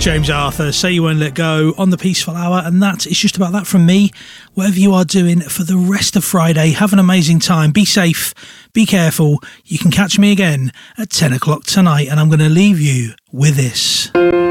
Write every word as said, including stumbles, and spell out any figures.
James Arthur, Say You Won't Let Go on the Peaceful Hour, and that is just about that from me. Whatever you are doing for the rest of Friday, have an amazing time. Be safe, be careful. You can catch me again at ten o'clock tonight, and I'm going to leave you with this.